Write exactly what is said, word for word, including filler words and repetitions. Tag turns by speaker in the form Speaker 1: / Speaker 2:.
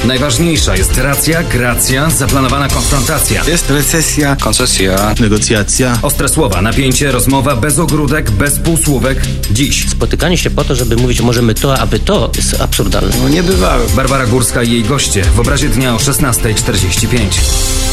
Speaker 1: Najważniejsza jest racja, gracja, zaplanowana konfrontacja.
Speaker 2: Jest recesja, koncesja,
Speaker 3: negocjacja.
Speaker 1: Ostre słowa, napięcie, rozmowa bez ogródek, bez półsłówek. Dziś.
Speaker 4: Spotykanie się po to, żeby mówić możemy to, aby to, jest absurdalne.
Speaker 2: No nie bywały.
Speaker 1: Barbara Górska i jej goście w obrazie dnia o szesnasta czterdzieści pięć.